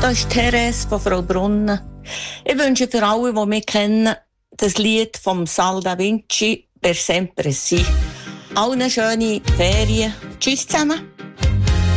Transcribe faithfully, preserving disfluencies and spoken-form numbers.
da ist Therese von Frau Brunnen. Ich wünsche für alle, die mich kennen, das Lied vom Sal da Vinci «Per sempre sì». Allen schöne Ferien. Tschüss zusammen.